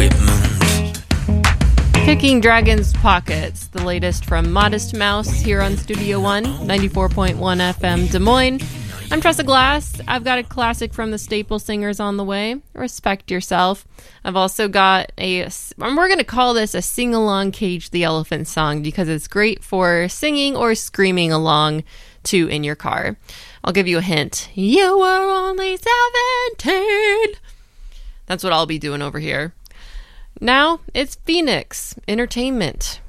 equipment. Kicking Dragon's Pockets, the latest from Modest Mouse here on Studio One, 94.1 FM Des Moines. I'm Tressa Glass. I've got a classic from the Staple Singers on the way, Respect Yourself. I've also got we're going to call this a sing-along Cage the Elephant song because it's great for singing or screaming along to in your car. I'll give you a hint. You were only 17. That's what I'll be doing over here. Now, it's Phoenix Entertainment.